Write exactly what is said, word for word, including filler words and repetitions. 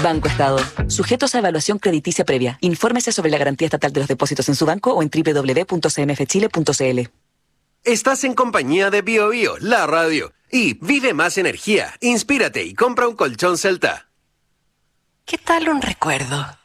Banco Estado. Sujetos a evaluación crediticia previa. Infórmese sobre la garantía estatal de los depósitos en su banco o en doble u doble u doble u punto c m f chile punto c l. Estás en compañía de Bio Bio, la radio. Y vive más energía, inspírate y compra un colchón Celta. ¿Qué tal un recuerdo?